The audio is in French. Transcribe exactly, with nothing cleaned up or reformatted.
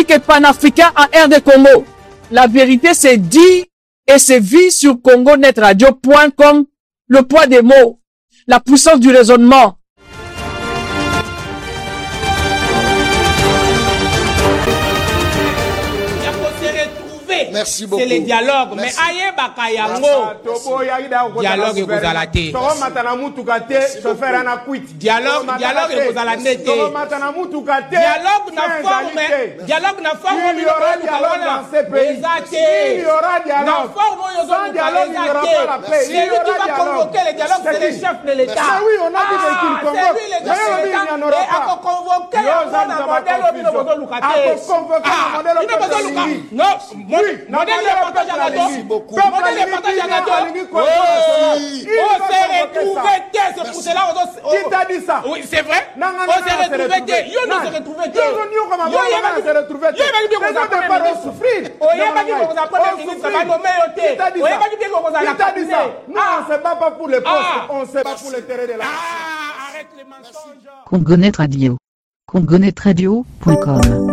démocratique et panafricain en R D Congo. La vérité c'est dit et c'est vu sur congo net radio point com. Le poids des mots, la puissance du raisonnement. Merci beaucoup. C'est le dialogue. Mais aïe bakayango. Dialogue et vous allez té. Dialogue, dialogue et vous allez té. Dialogue na forme, dialogue na forme. Il y aura dialogue dans ces pays. Il y aura dialogue. Sans dialogue, il n'y aura pas la paix. C'est lui qui va convoquer le dialogue, c'est le chef de l'État. Ah oui, on a dit qu'il convoque. C'est lui le chef de l'État. Et à convoquer un modèle au Bino Lucate. Non, modèle de partage à gâteau. Modèle de partage à gâteau. Oh, on s'est retrouvé. C'est pour cela. Qui t'a dit ça? Oui, c'est vrai. On s'est retrouvé. Yo, nous s'est retrouvé. Yo, on s'est retrouvé. Yo, il va dire qu'on va pas souffrir. Oh, il va dire qu'on va pas ministre. Ça va nommer au thé. Qui t'a dit ça? Qui t'a dit ça? Non, on ne se bat pas pour les postes. On se bat pour les terrains de la. Ah, arrête les mensonges. Congo Net Radio. congo net radio point com